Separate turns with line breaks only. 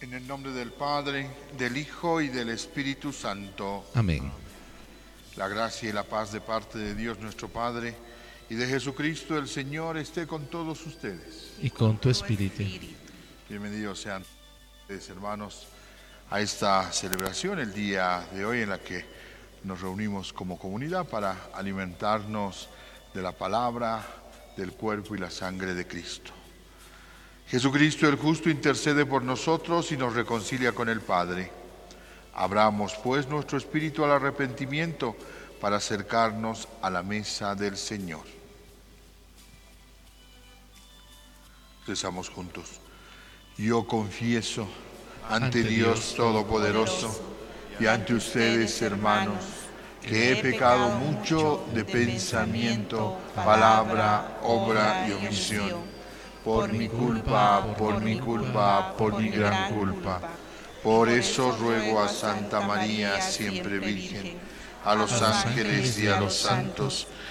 En el nombre del Padre, del Hijo y del Espíritu Santo.
Amén.
La gracia y la paz de parte de Dios nuestro Padre y de Jesucristo el Señor esté con todos ustedes.
Y con tu espíritu.
Bienvenidos sean ustedes, hermanos, a esta celebración el día de hoy en la que nos reunimos como comunidad para alimentarnos de la palabra, del cuerpo y la sangre de Cristo. Jesucristo el justo intercede por nosotros y nos reconcilia con el Padre. Abramos pues nuestro espíritu al arrepentimiento para acercarnos a la mesa del Señor. Rezamos juntos. Yo confieso ante Dios Todopoderoso y ante ustedes, hermanos, que he pecado mucho de pensamiento, palabra, obra y omisión. Por mi culpa, por mi gran culpa. Por eso ruego a Santa María, siempre Virgen, a los ángeles y a los santos,